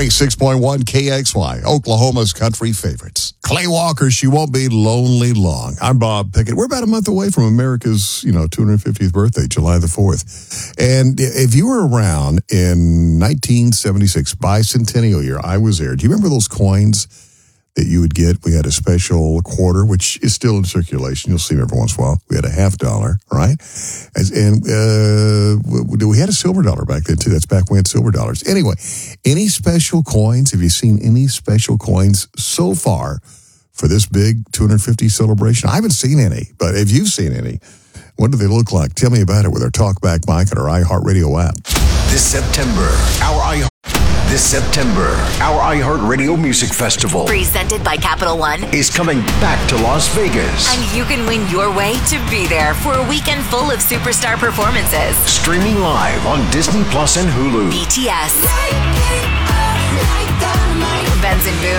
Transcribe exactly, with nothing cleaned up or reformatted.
ninety-six point one K X Y, Oklahoma's country favorites. Clay Walker, She Won't Be Lonely Long. I'm Bob Pickett. We're about a month away from America's, you know, two hundred fiftieth birthday, July the fourth. And if you were around in nineteen seventy-six, bicentennial year, I was there. Do you remember those coins that you would get? We had a special quarter, which is still in circulation. You'll see them every once in a while. We had a half dollar, right? As, and uh, we, we had a silver dollar back then, too. That's back when we had silver dollars. Anyway, any special coins? Have you seen any special coins so far for this big two hundred fifty celebration? I haven't seen any, but if you've seen any, what do they look like? Tell me about it with our Talkback Mike and our iHeartRadio app. This September, our iHeart. This September, our iHeartRadio Music Festival, presented by Capital One, is coming back to Las Vegas. And you can win your way to be there for a weekend full of superstar performances. Streaming live on Disney Plus and Hulu. B T S,